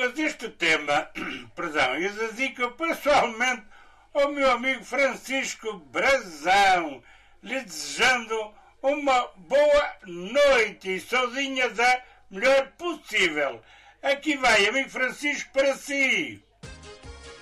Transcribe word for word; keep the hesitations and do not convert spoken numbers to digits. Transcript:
mas este tema, perdão, eu dedico pessoalmente ao meu amigo Francisco Brazão, lhe desejando uma boa noite e saudinhas da melhor possível. Aqui vai, amigo Francisco, para si.